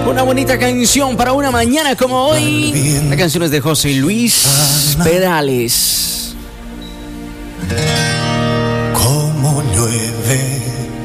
Una bonita canción para una mañana como hoy. La canción es de José Luis Perales. Como llueve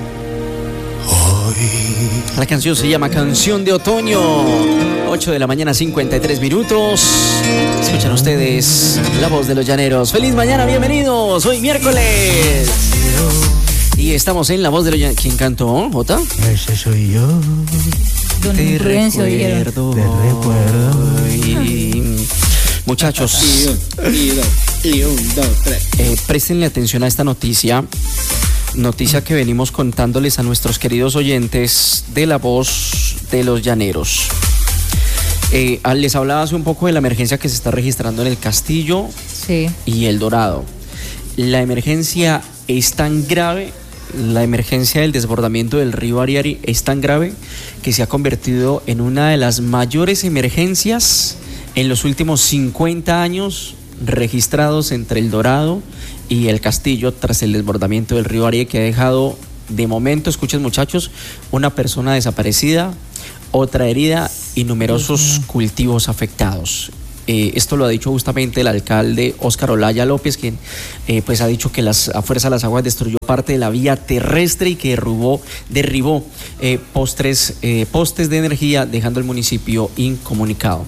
hoy. La canción se llama Canción de Otoño. 8 de la mañana, 53 minutos. Escuchan ustedes la voz de los llaneros. ¡Feliz mañana! ¡Bienvenidos! Hoy miércoles. Y estamos en la voz de los llaneros. ¿Quién cantó, Jota? Ese soy yo. Te recuerdo. Muchachos, préstenle atención a esta noticia que venimos contándoles a nuestros queridos oyentes de la voz de los llaneros. Les hablaba hace un poco de la emergencia que se está registrando en el Castillo y El Dorado. La emergencia es tan grave. La emergencia del desbordamiento del río Ariari es tan grave que se ha convertido en una de las mayores emergencias en los últimos 50 años registrados entre El Dorado y el Castillo tras el desbordamiento del río Ariari, que ha dejado de momento, escuchen muchachos, una persona desaparecida, otra herida y numerosos cultivos afectados. Esto lo ha dicho justamente el alcalde Óscar Olaya López, quien pues ha dicho que la Fuerza de las Aguas destruyó parte de la vía terrestre y que derribó postes de energía, dejando el municipio incomunicado.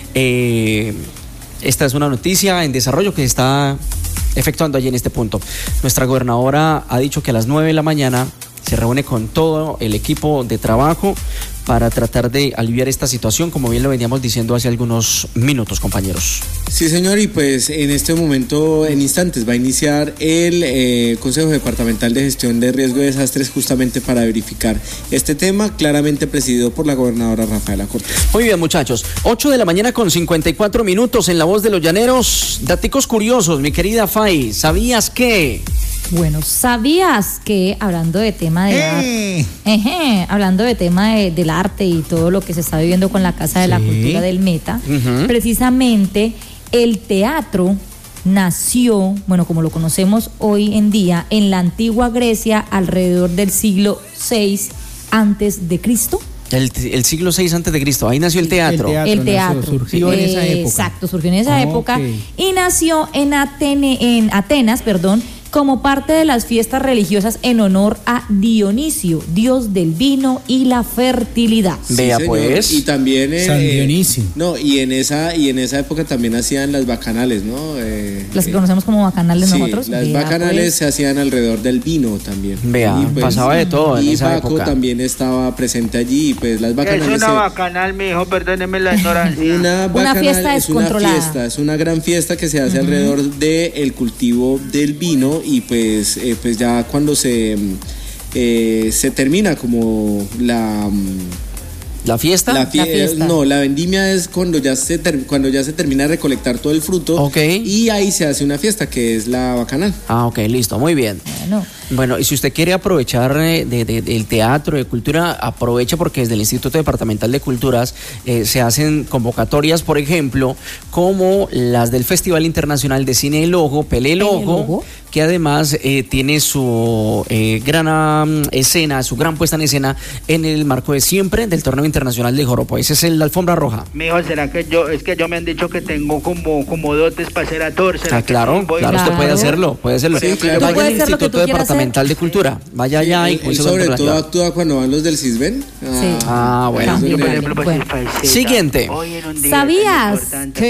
Esta es una noticia en desarrollo que se está efectuando allí en este punto. Nuestra gobernadora ha dicho que a las 9 de la mañana se reúne con todo el equipo de trabajo para tratar de aliviar esta situación, como bien lo veníamos diciendo hace algunos minutos, compañeros. Sí, señor, y pues en este momento, en instantes, va a iniciar el Consejo Departamental de Gestión de Riesgo de Desastres justamente para verificar este tema, claramente presidido por la gobernadora Rafaela Cortés. Muy bien, muchachos, 8 de la mañana con 54 minutos en La Voz de los Llaneros. Daticos curiosos, mi querida Fay, ¿sabías qué? Bueno, ¿sabías que hablando de tema de arte, hablando de tema del arte y todo lo que se está viviendo con la Casa de la Cultura del Meta, precisamente el teatro nació, bueno, como lo conocemos hoy en día, en la antigua Grecia alrededor del siglo VI antes de Cristo? El siglo VI antes de Cristo, ahí nació el teatro. El teatro surgió en esa época. Exacto, surgió en esa época y nació en Atenas, como parte de las fiestas religiosas en honor a Dionisio, dios del vino y la fertilidad. Vea, sí, pues. Y también San Dionisio. No, y en esa época también hacían las bacanales, ¿no? Las que conocemos como bacanales nosotros. Las bacanales se hacían alrededor del vino también. Vea, y pues, pasaba de todo en esa Paco época. también estaba presente allí, y pues las bacanales. Es una bacanal, mi hijo, perdóneme la ignorancia. Una fiesta descontrolada. Es una gran fiesta que se hace alrededor del cultivo del vino, y pues ya cuando se termina como ¿La fiesta? La fiesta. No, la vendimia es cuando ya se termina de recolectar todo el fruto. Y ahí se hace una fiesta que es la bacanal. Ah, ok, listo, muy bien. Bueno, y si usted quiere aprovechar del teatro, de cultura, aprovecha, porque desde el Instituto Departamental de Culturas se hacen convocatorias, por ejemplo, como las del Festival Internacional de Cine El Ojo, Pele el Ojo, que además tiene su gran escena, su gran puesta en escena en el marco de siempre del Torneo Internacional de Joropo. Ese es la alfombra roja. Mijo, ¿será que yo me han dicho que tengo como dotes para ser actor? Claro, usted puede hacerlo. Sí, claro. Vaya al Instituto Departamental de Cultura, vaya allá y sobre todo actúa cuando van los del CISBEN. Bueno. Yo, por ejemplo, pues, Siguiente. ¿Sabías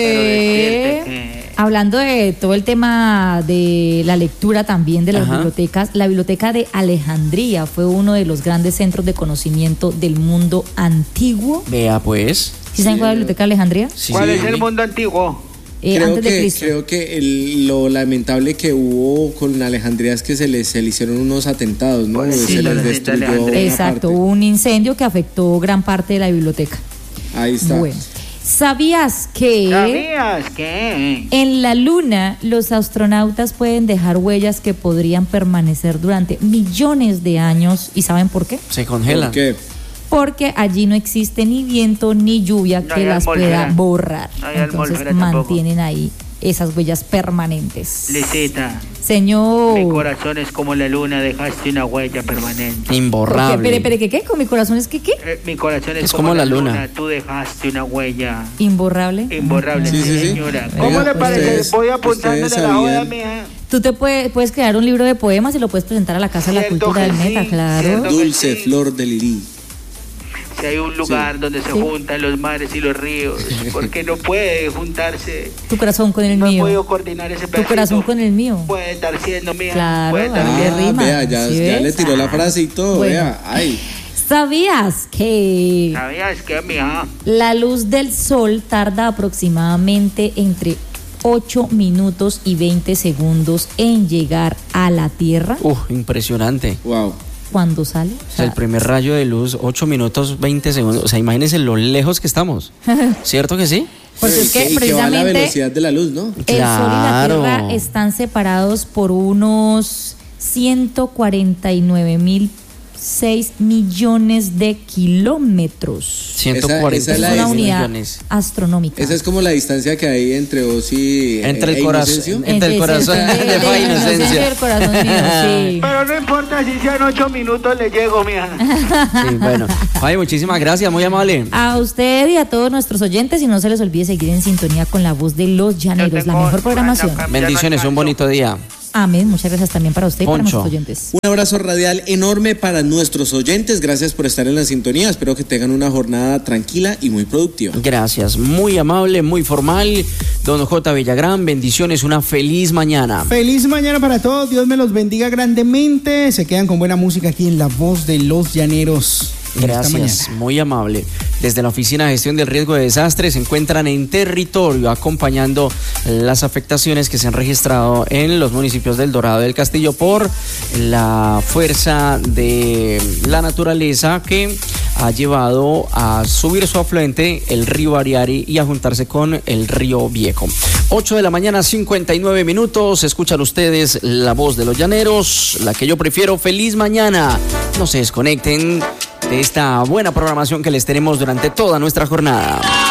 que hablando de todo el tema de la lectura también de las bibliotecas, la Biblioteca de Alejandría fue uno de los grandes centros de conocimiento del mundo antiguo? Vea, pues. ¿Sí saben cuál es la Biblioteca de Alejandría? ¿Cuál es el mundo antiguo? Antes de Cristo. Creo que lo lamentable que hubo con Alejandría es que se le hicieron unos atentados, ¿no? Se les destruyó. Exacto, hubo un incendio que afectó gran parte de la biblioteca. Ahí está. Bueno, ¿sabías que en la Luna los astronautas pueden dejar huellas que podrían permanecer durante millones de años? ¿Y saben por qué? Se congelan. ¿Por qué? Porque allí no existe ni viento ni lluvia que las pueda borrar. Entonces mantienen ahí esas huellas permanentes. Liceta, Señor. mi corazón es como la luna, dejaste una huella permanente. Imborrable. Espere, ¿qué? ¿Con mi corazón es qué? Mi corazón Es como la luna. Tú dejaste una huella ¿Imborrable? imborrable, Sí, sí, sí. señora. Oiga, ¿Cómo le parece? ustedes- Voy apuntándole ustedes la joda, sabían- mija. Tú te puedes crear un libro de poemas y lo puedes presentar a la Casa de la Cierto Cultura que del Meta, sí, claro. cierto. Dulce Sí. flor de lirí. Si hay un lugar donde se juntan los mares y los ríos, porque no puede juntarse, Tu corazón con el no he mío. podido coordinar ese Tu pedacito. corazón con el mío. Puede estar siendo mía. Claro, puede estar ah, siendo. rima. Vea, ya, ¿Sí ya ves? le tiró la frase y todo, Bueno. vea. Ay. ¿Sabías que ¿Sabías que, mija? la luz del sol tarda aproximadamente entre 8 minutos y 20 segundos en llegar a la Tierra Impresionante. Wow. cuando sale? O sea, el primer rayo de luz, 8 minutos, 20 segundos. O sea, imagínense lo lejos que estamos. ¿Cierto que sí? Porque es que Y que va a la precisamente velocidad de la luz, ¿no? el Sol y la Claro. Tierra están separados por unos 149.006 millones de kilómetros. 140 esa es Es la una isla. unidad millones. astronómica. Esa es como la distancia que hay entre vos y Entre el e corazón. Inocencio. Entre el corazón de Fa Inocencia. y el corazón mío, sí. Pero no importa si sean 8 minutos, le llego, mija. Sí, bueno. Ay, muchísimas gracias, muy amable. A usted y a todos nuestros oyentes, y no se les olvide seguir en sintonía con la voz de los llaneros, la mejor programación. Bendiciones, un bonito día. Amén, muchas gracias también para usted y para Poncho. nuestros oyentes. Un abrazo radial enorme para nuestros oyentes. Gracias por estar en la sintonía. Espero que tengan una jornada tranquila y muy productiva. Gracias, muy amable, muy formal. Don J. Villagrán, bendiciones, una feliz mañana. Feliz mañana para todos, Dios me los bendiga grandemente. Se quedan con buena música aquí en La Voz de los Llaneros. en esta Gracias, mañana. muy amable. Desde la Oficina de Gestión del Riesgo de Desastres se encuentran en territorio acompañando las afectaciones que se han registrado en los municipios del Dorado y del Castillo por la fuerza de la naturaleza que ha llevado a subir su afluente el río Ariari y a juntarse con el río Viejo. 8 de la mañana, 59 minutos. Escuchan ustedes La Voz de los Llaneros, la que yo prefiero. Feliz mañana. No se desconecten de esta buena programación que les tenemos durante toda nuestra jornada.